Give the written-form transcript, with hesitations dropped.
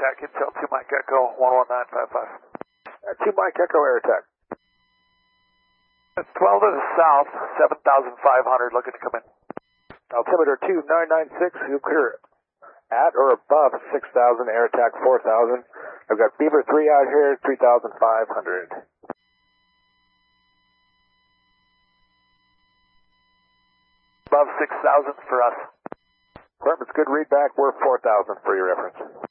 Attack, Intel 2 Mike Echo, 11955. 2 Mike Echo Air Attack. It's 12 to the south, 7,500, looking to come in. Altimeter 2996, you clear at or above 6,000, Air Attack 4,000. I've got Beaver 3 out here, 3,500. Above 6,000 for us. Department's good readback, we're 4,000 for your reference.